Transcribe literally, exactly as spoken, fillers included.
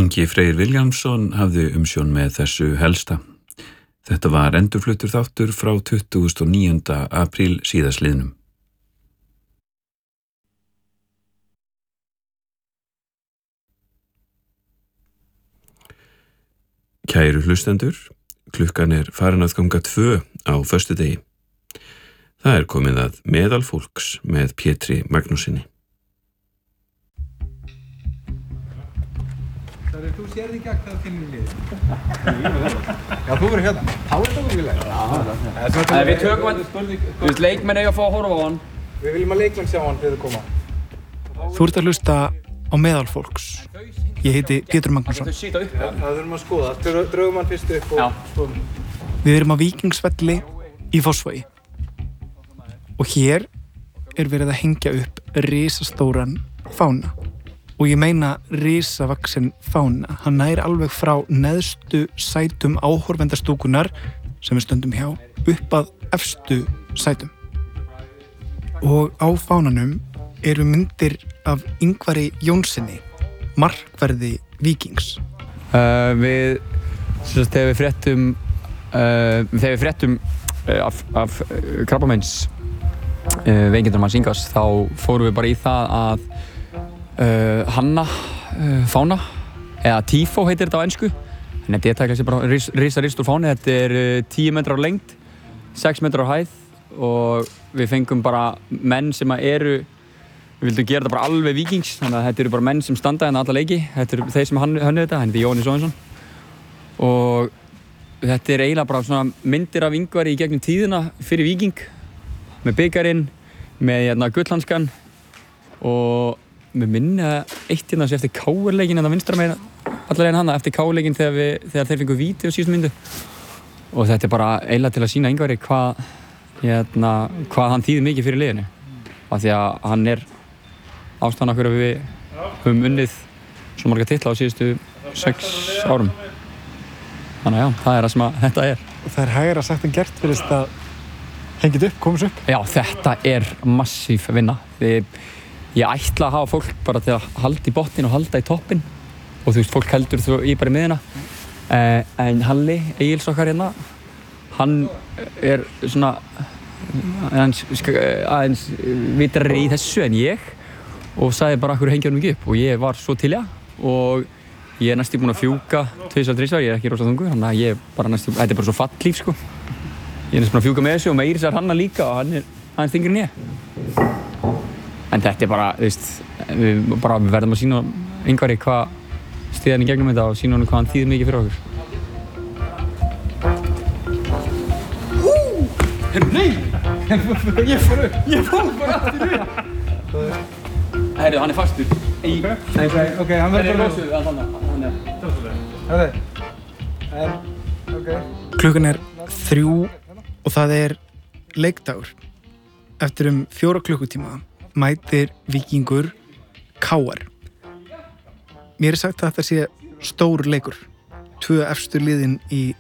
Ingi Freyr Vilhjálmsson hafði umsjón með þessu helsta. Þetta var endurfluttur þáttur frá tuttugasta og níunda apríl síðastliðnum. Kæru hlustendur, klukkan er farin að ganga tvö á föstudegi. Það er komið að meðalfólks með Pétri Magnúsinni. Þú sérði ekki að það finnir lið. Já, þú verður hérna. Þá er þetta virkilega. Já, við tökum hann, þú veist, leikmenn eiga að fá að horfa á hann. Við viljum að leikmenn sjá hann þegar þau koma. Þú ert að hlusta á meðalfólks. Ég heiti Pétur Magnússon. Þau sita upp. Já, það þurfum að skoða. Draugum hann fyrst upp og skoðum. Við erum á Víkingsvelli í Fossvogi. Og hér er verið að hengja upp risastóran fána. Og ég meina risavaxinn fána. Hann nær alveg frá neðstu sætum áhorfendastúkunnar sem við stöndum hjá upp að efstu sætum. Og á fánanum eru myndir af Ingvari Jónssoni, markverði Víkings. Uh, við, sem sagt, þegar við fréttum, uh, þegar við fréttum uh, af, af uh, krabbameins uh, veikindum hans Ingvars, þá fórum við bara í það að Uh, Hanna uh, fána eða Tifo heitir þetta á ensku en þetta er kannski bara ris, risa ristur fáni. Þetta er uh, tíu metrar á lengd, sex metrar á hæð og við fengum bara menn sem eru, við vildum gera þetta bara alveg Víkings, þannig að þetta eru bara menn sem standa hérna alla leiki. Þetta eru þeir sem hönnuðu þetta, hann heitir Jóhannes Jóhannsson og þetta er eiginlega bara svona myndir af Ingvari í gegnum tíðina fyrir Víking með bikarinn, með hérna gullhanskan og með minna eitt hérna sem eftir K R-leikinn en það vinstra meira allar einn hana eftir K R-leikinn þegar, við, þegar þeir fengu víti á síðustu myndu og þetta er bara eiginlega til að sýna Ingvari hvað, hérna, hvað hann þýðir mikið fyrir liðinu af því að hann er ástæðan okkur að við höfum unnið svo marga titla á síðustu sex árum þannig að já, það er það sem að þetta er Og það er hægara sagt en gert fyrir þess að hengið upp, komast upp. Já, þetta er massíf vinna Þið, Ég ætla að hafa fólk bara til að halda í botnin og halda í toppin og þú veist, fólk heldur þú í bara í miðina eh, en Halli, Egils okkar hérna hann er svona aðeins, aðeins vitrari í þessu en ég og sagði bara hverju hengja hann ekki upp og ég var svo til já og ég er næstum búinn að fjúka tvisvar, þrisvar, ég er ekki rosa þungur þannig að ég bara næstum, þetta er bara svo fallíf sko ég er næstum búinn að fjúka með þessu og með Eiris er Hanna líka og hann er aðeins þingri en ég En þetta er bara, þú veist, við, bara, við verðum að sýna Ingvari hvað stiðan í gegnum þetta og sýna honum hvað hann þýðir mikið fyrir okkur. Hú! Nei! Ég fór upp! Ég fór bara aftur upp! Herru, hann er fastur. Í... Ok, ok, hann verður bara lósuð að hann er. Ok. En, ok. Klukkan er þrjú og það er leikdagur. Eftir um fjóra klukkutíma mætir Víkingur K R. Mér er sagt að þetta sé stór leikur. Tvö efstu liðin í